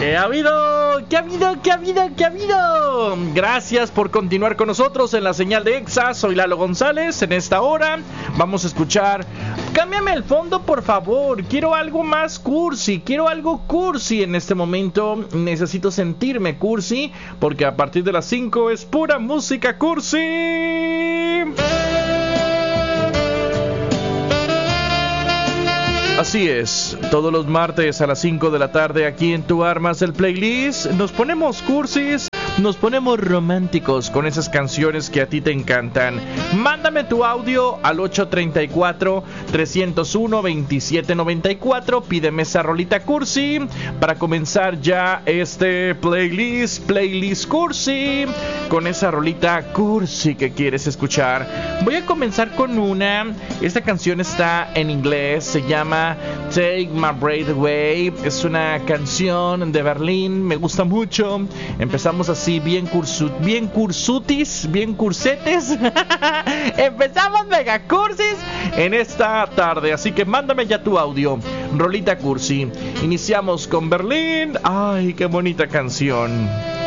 ¿Qué ha habido? ¿Qué ha habido? ¿Qué ha habido? ¿Qué ha habido? Gracias por continuar con nosotros en la señal de EXA. Soy Lalo González. En esta hora vamos a escuchar... Cámbiame el fondo, por favor. Quiero algo más cursi. Quiero algo cursi en este momento. Necesito sentirme cursi, porque a partir de las 5 es pura música cursi. Así es, todos los martes a las 5 de la tarde aquí en Tu Armas el Playlist nos ponemos cursis, nos ponemos románticos con esas canciones que a ti te encantan. Mándame tu audio al 834-301-2794, pídeme esa rolita cursi para comenzar ya este playlist cursi, con esa rolita cursi que quieres escuchar. Voy a comenzar con esta canción está en inglés, se llama Take My Breath Away, es una canción de Berlín, me gusta mucho. Empezamos así bien cursetes. Empezamos mega cursis en esta tarde, así que mándame ya tu audio, rolita cursi. Iniciamos con Berlín. Ay, qué bonita canción.